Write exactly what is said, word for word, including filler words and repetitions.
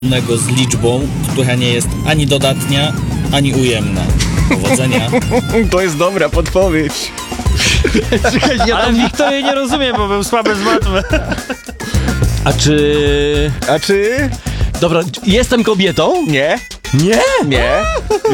wspólnego z liczbą, która nie jest ani dodatnia, ani ujemna. Powodzenia. To jest dobra podpowiedź. Czekaj, ja Ale tam... Wiktor jej nie rozumie, bo był słaby z matmy. A czy... A czy? Dobra, jestem kobietą? Nie. Nie? Nie.